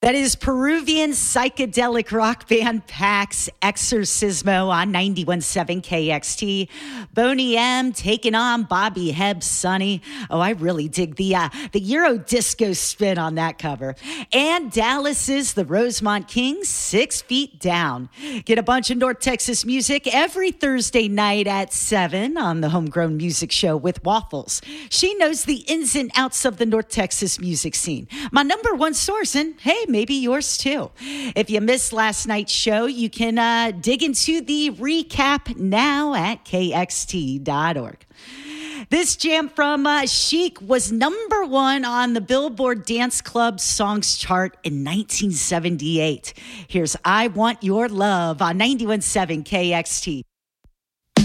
That is Peruvian psychedelic rock band Pax Exorcismo on 91.7 KXT. Boney M taking on Bobby Hebb Sonny. Oh, I really dig the Euro disco spin on that cover. And Dallas's The Rosemont Kings, 6 Feet Down. Get a bunch of North Texas music every Thursday night at 7 on the Homegrown Music Show with Waffles. She knows the ins and outs of the North Texas music scene. My number one source, and hey, maybe yours too. If you missed last night's show, you can dig into the recap now at kxt.org. This jam from Chic was number 1 on the Billboard Dance Club Songs chart in 1978. Here's I Want Your Love on 91.7 KXT.